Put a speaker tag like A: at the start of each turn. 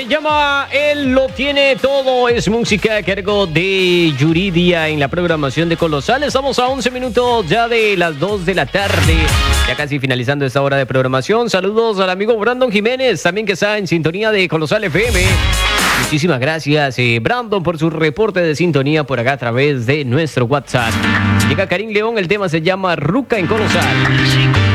A: Se llama Él lo tiene todo. Es música a cargo de Yuridia en la programación de Colosal. Estamos a 11 minutos ya de las 2 de la tarde. Ya casi finalizando esta hora de programación. Saludos al amigo Brandon Jiménez, también que está en sintonía de Colosal FM. Muchísimas gracias, Brandon, por su reporte de sintonía por acá a través de nuestro WhatsApp. Llega Karim León, el tema se llama Ruca en Colosal.